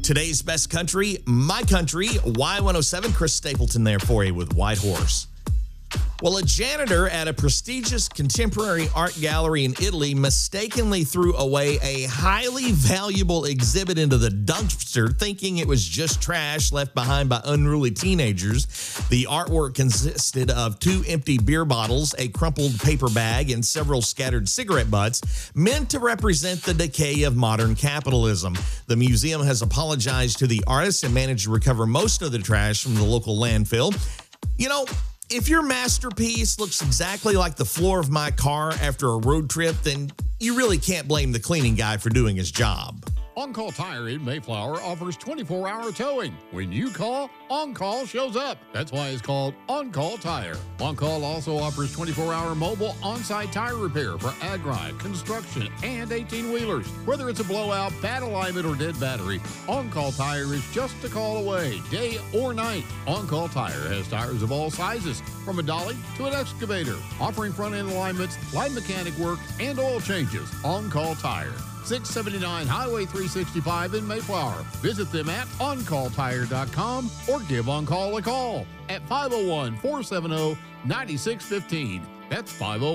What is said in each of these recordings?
Today's best country, my country, Y107. Chris Stapleton there for you with White Horse. Well, a janitor at a prestigious contemporary art gallery in Italy mistakenly threw away a highly valuable exhibit into the dumpster, thinking it was just trash left behind by unruly teenagers. The artwork consisted of 2 empty beer bottles, a crumpled paper bag, and several scattered cigarette butts, meant to represent the decay of modern capitalism. The museum has apologized to the artist and managed to recover most of the trash from the local landfill. You know, if your masterpiece looks exactly like the floor of my car after a road trip, then you really can't blame the cleaning guy for doing his job. On-Call Tire in Mayflower offers 24-hour towing. When you call, On-Call shows up. That's why it's called On-Call Tire. On-Call also offers 24-hour mobile on-site tire repair for ag ride, construction, and 18-wheelers. Whether it's a blowout, bad alignment, or dead battery, On-Call Tire is just a call away, day or night. On-Call Tire has tires of all sizes, from a dolly to an excavator, offering front-end alignments, light mechanic work, and oil changes. On-Call Tire. 679 Highway 365 in Mayflower. Visit them at OnCallTire.com or give On-Call a call at 501-470-9615. That's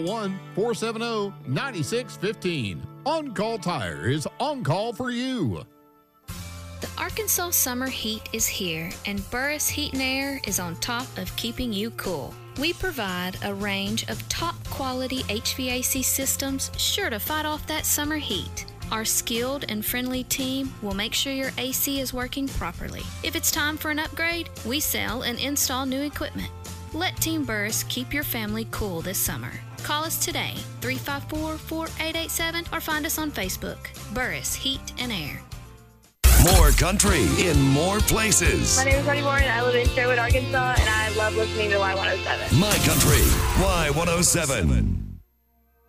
501-470-9615. On-Call Tire is on call for you. The Arkansas summer heat is here, and Burris Heat and Air is on top of keeping you cool. We provide a range of top-quality HVAC systems sure to fight off that summer heat. Our skilled and friendly team will make sure your AC is working properly. If it's time for an upgrade, we sell and install new equipment. Let Team Burris keep your family cool this summer. Call us today, 354-4887, or find us on Facebook, Burris Heat and Air. More country in more places. My name is Ronnie Warren. I live in Sherwood, Arkansas, and I love listening to Y107. My country, Y107.